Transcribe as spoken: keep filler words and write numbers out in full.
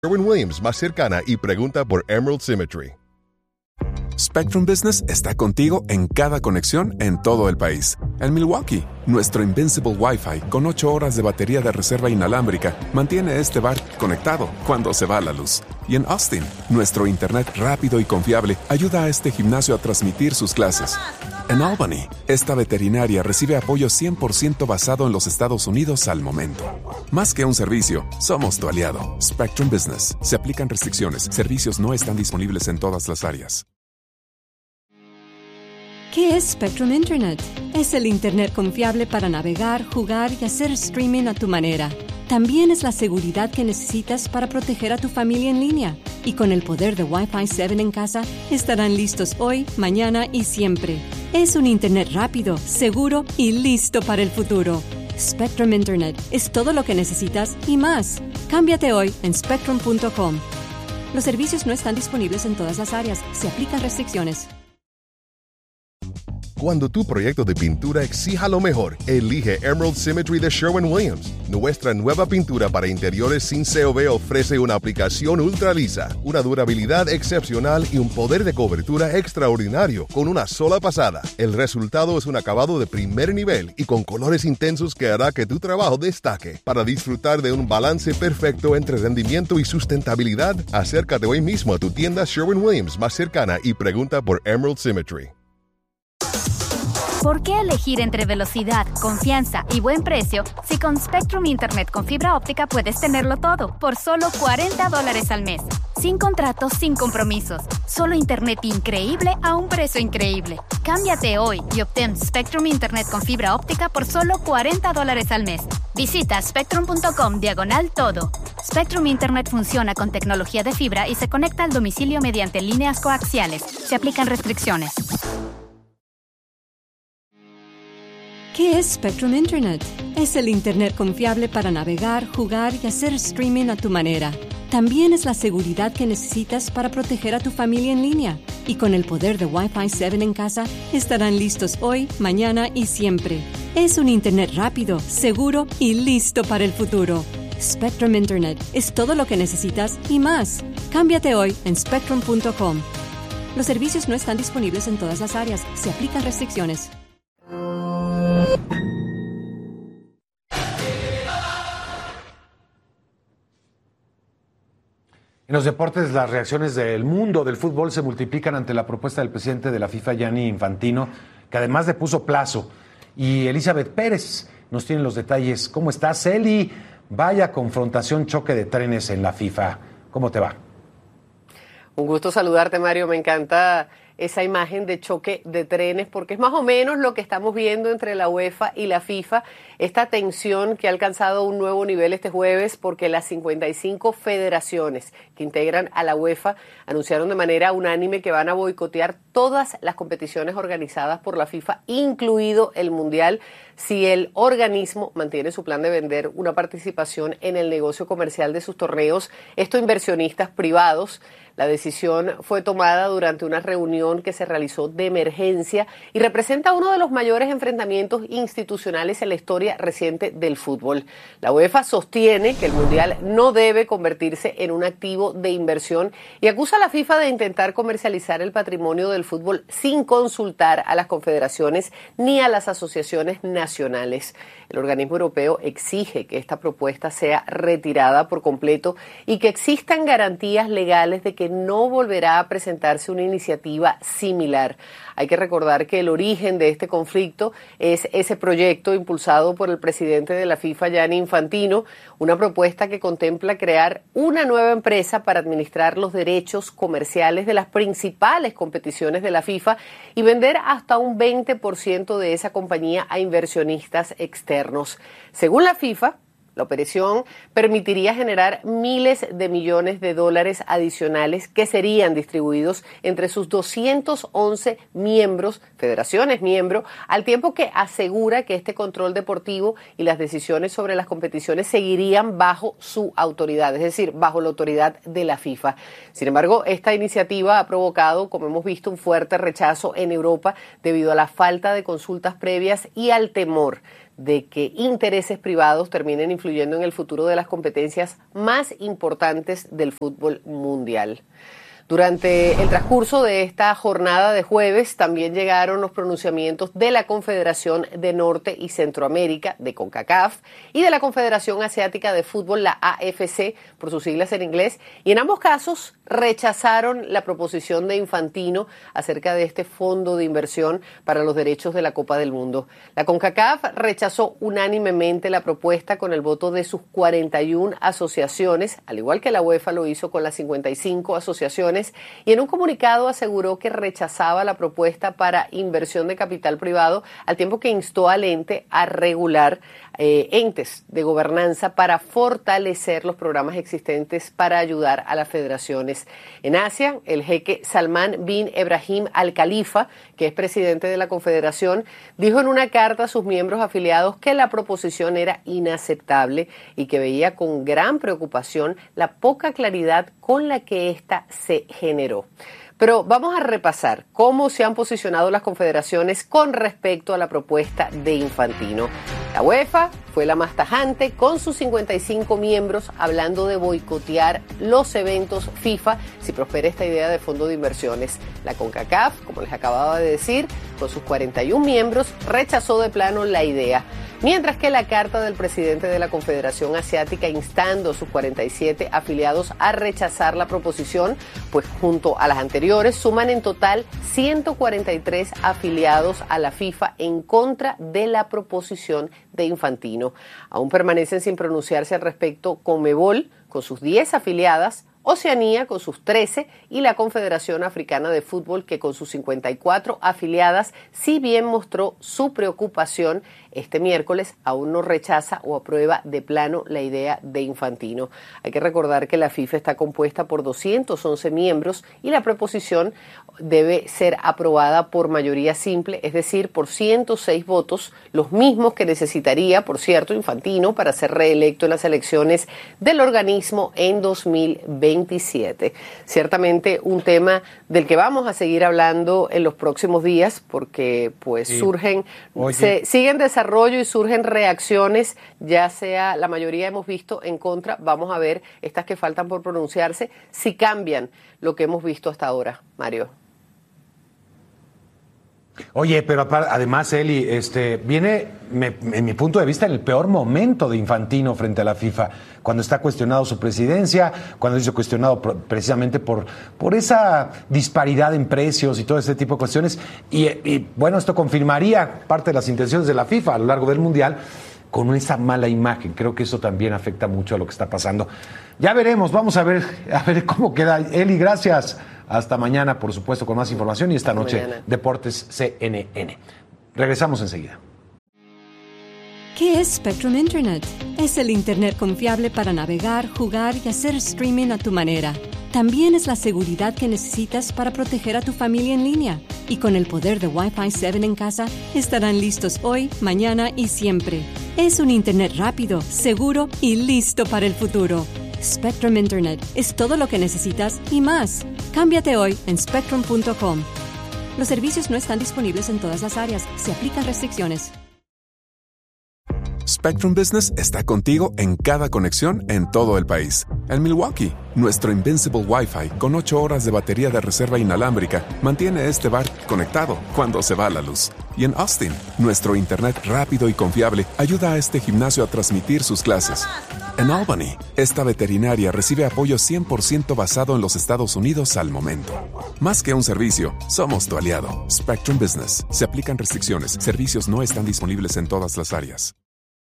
Sherwin-Williams más cercana y pregunta por Emerald Symmetry. Spectrum Business está contigo en cada conexión en todo el país. En Milwaukee, nuestro Invincible Wi-Fi con ocho horas de batería de reserva inalámbrica mantiene este bar conectado cuando se va la luz. Y en Austin, nuestro internet rápido y confiable ayuda a este gimnasio a transmitir sus clases. En Albany, esta veterinaria recibe apoyo cien por ciento basado en los Estados Unidos al momento. Más que un servicio, somos tu aliado. Spectrum Business. Se aplican restricciones. Servicios no están disponibles en todas las áreas. ¿Qué es Spectrum Internet? Es el Internet confiable para navegar, jugar y hacer streaming a tu manera. También es la seguridad que necesitas para proteger a tu familia en línea. Y con el poder de Wi-Fi siete en casa, estarán listos hoy, mañana y siempre. Es un Internet rápido, seguro y listo para el futuro. Spectrum Internet es todo lo que necesitas y más. Cámbiate hoy en spectrum punto com. Los servicios no están disponibles en todas las áreas. Se aplican restricciones. Cuando tu proyecto de pintura exija lo mejor, elige Emerald Symmetry de Sherwin-Williams. Nuestra nueva pintura para interiores sin C O V ofrece una aplicación ultra lisa, una durabilidad excepcional y un poder de cobertura extraordinario con una sola pasada. El resultado es un acabado de primer nivel y con colores intensos que hará que tu trabajo destaque. Para disfrutar de un balance perfecto entre rendimiento y sustentabilidad, acércate hoy mismo a tu tienda Sherwin-Williams más cercana y pregunta por Emerald Symmetry. ¿Por qué elegir entre velocidad, confianza y buen precio si con Spectrum Internet con fibra óptica puedes tenerlo todo por solo cuarenta dólares al mes? Sin contratos, sin compromisos. Solo Internet increíble a un precio increíble. Cámbiate hoy y obtén Spectrum Internet con fibra óptica por solo cuarenta dólares al mes. Visita spectrum punto com diagonal todo. Spectrum Internet funciona con tecnología de fibra y se conecta al domicilio mediante líneas coaxiales. Se aplican restricciones. ¿Qué es Spectrum Internet? Es el Internet confiable para navegar, jugar y hacer streaming a tu manera. También es la seguridad que necesitas para proteger a tu familia en línea. Y con el poder de Wi-Fi siete en casa, estarán listos hoy, mañana y siempre. Es un Internet rápido, seguro y listo para el futuro. Spectrum Internet es todo lo que necesitas y más. Cámbiate hoy en spectrum punto com. Los servicios no están disponibles en todas las áreas. Se aplican restricciones. En los deportes, las reacciones del mundo del fútbol se multiplican ante la propuesta del presidente de la FIFA, Gianni Infantino, que además le puso plazo. Y Elizabeth Pérez nos tiene los detalles. ¿Cómo estás, Eli? Vaya confrontación, choque de trenes en la FIFA. ¿Cómo te va? Un gusto saludarte, Mario. Me encanta esa imagen de choque de trenes, porque es más o menos lo que estamos viendo entre la UEFA y la FIFA, esta tensión que ha alcanzado un nuevo nivel este jueves, porque las cincuenta y cinco federaciones que integran a la UEFA anunciaron de manera unánime que van a boicotear todas las competiciones organizadas por la FIFA, incluido el Mundial, si el organismo mantiene su plan de vender una participación en el negocio comercial de sus torneos, esto inversionistas privados. La decisión fue tomada durante una reunión que se realizó de emergencia y representa uno de los mayores enfrentamientos institucionales en la historia reciente del fútbol. La UEFA sostiene que el Mundial no debe convertirse en un activo de inversión y acusa a la FIFA de intentar comercializar el patrimonio del fútbol sin consultar a las confederaciones ni a las asociaciones nacionales. El organismo europeo exige que esta propuesta sea retirada por completo y que existan garantías legales de que no volverá a presentarse una iniciativa similar. Hay que recordar que el origen de este conflicto es ese proyecto impulsado por el presidente de la FIFA, Gianni Infantino, una propuesta que contempla crear una nueva empresa para administrar los derechos comerciales de las principales competiciones de la FIFA y vender hasta un veinte por ciento de esa compañía a inversionistas externos. Según la FIFA, la operación permitiría generar miles de millones de dólares adicionales que serían distribuidos entre sus doscientos once miembros, federaciones miembros, al tiempo que asegura que este control deportivo y las decisiones sobre las competiciones seguirían bajo su autoridad, es decir, bajo la autoridad de la FIFA. Sin embargo, esta iniciativa ha provocado, como hemos visto, un fuerte rechazo en Europa debido a la falta de consultas previas y al temor de que intereses privados terminen influyendo en el futuro de las competencias más importantes del fútbol mundial. Durante el transcurso de esta jornada de jueves también llegaron los pronunciamientos de la Confederación de Norte y Centroamérica, de CONCACAF, y de la Confederación Asiática de Fútbol, la A F C, por sus siglas en inglés, y en ambos casos rechazaron la proposición de Infantino acerca de este fondo de inversión para los derechos de la Copa del Mundo. La CONCACAF rechazó unánimemente la propuesta con el voto de sus cuarenta y una asociaciones, al igual que la UEFA lo hizo con las cincuenta y cinco asociaciones, y en un comunicado aseguró que rechazaba la propuesta para inversión de capital privado, al tiempo que instó al ente a regular eh, entes de gobernanza para fortalecer los programas existentes para ayudar a las federaciones. En Asia, el jeque Salman bin Ebrahim Al Khalifa, que es presidente de la Confederación, dijo en una carta a sus miembros afiliados que la proposición era inaceptable y que veía con gran preocupación la poca claridad con la que ésta se generó. Pero vamos a repasar cómo se han posicionado las confederaciones con respecto a la propuesta de Infantino. La UEFA fue la más tajante, con sus cincuenta y cinco miembros, hablando de boicotear los eventos FIFA si prospera esta idea de fondo de inversiones. La CONCACAF, como les acababa de decir, con sus cuarenta y un miembros, rechazó de plano la idea. Mientras que la carta del presidente de la Confederación Asiática instando a sus cuarenta y siete afiliados a rechazar la proposición, pues junto a las anteriores suman en total ciento cuarenta y tres afiliados a la FIFA en contra de la proposición de Infantino. Aún permanecen sin pronunciarse al respecto Conmebol, con sus diez afiliadas, Oceanía con sus trece y la Confederación Africana de Fútbol, que con sus cincuenta y cuatro afiliadas, si bien mostró su preocupación este miércoles, aún no rechaza o aprueba de plano la idea de Infantino. Hay que recordar que la FIFA está compuesta por doscientos once miembros y la proposición debe ser aprobada por mayoría simple, es decir, por ciento seis votos, los mismos que necesitaría, por cierto, Infantino para ser reelecto en las elecciones del organismo en dos mil veintisiete. Ciertamente un tema del que vamos a seguir hablando en los próximos días, porque pues sí. surgen, Oye. se siguen desarrollando desarrollo y surgen reacciones, ya sea la mayoría hemos visto en contra, vamos a ver estas que faltan por pronunciarse, si cambian lo que hemos visto hasta ahora. Mario. Oye, pero además, Eli, este, viene, me, en mi punto de vista, en el peor momento de Infantino frente a la FIFA, cuando está cuestionado su presidencia, cuando ha sido cuestionado precisamente por, por esa disparidad en precios y todo ese tipo de cuestiones. Y, y bueno, esto confirmaría parte de las intenciones de la FIFA a lo largo del Mundial, con esa mala imagen. Creo que eso también afecta mucho a lo que está pasando. Ya veremos, vamos a ver, a ver cómo queda. Eli, gracias. Hasta mañana, por supuesto, con más información, y esta noche mañana. Deportes C N N. Regresamos enseguida. ¿Qué es Spectrum Internet? Es el Internet confiable para navegar, jugar y hacer streaming a tu manera. También es la seguridad que necesitas para proteger a tu familia en línea. Y con el poder de Wi-Fi siete en casa, estarán listos hoy, mañana y siempre. Es un Internet rápido, seguro y listo para el futuro. Spectrum Internet es todo lo que necesitas y más. Cámbiate hoy en spectrum punto com. Los servicios no están disponibles en todas las áreas. Se aplican restricciones. Spectrum Business está contigo en cada conexión en todo el país. En Milwaukee, nuestro Invincible Wi-Fi con ocho horas de batería de reserva inalámbrica mantiene este bar conectado cuando se va la luz. Y en Austin, nuestro internet rápido y confiable ayuda a este gimnasio a transmitir sus clases. En Albany, esta veterinaria recibe apoyo cien por ciento basado en los Estados Unidos al momento. Más que un servicio, somos tu aliado. Spectrum Business. Se aplican restricciones. Servicios no están disponibles en todas las áreas.